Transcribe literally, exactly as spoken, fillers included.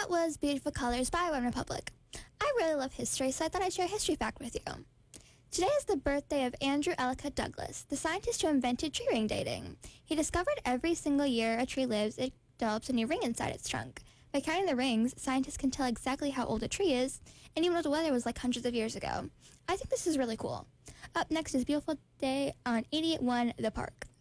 That was Beautiful Colors by One Republic. I really love history, so I thought I'd share a history fact with you. Today is the birthday of Andrew Ellicott Douglas, the scientist who invented tree ring dating. He discovered every single year a tree lives, it develops a new ring inside its trunk. By counting the rings, scientists can tell exactly how old a tree is, and even what the weather was like hundreds of years ago. I think this is really cool. Up next is Beautiful Day on eighty-eight point one The Park.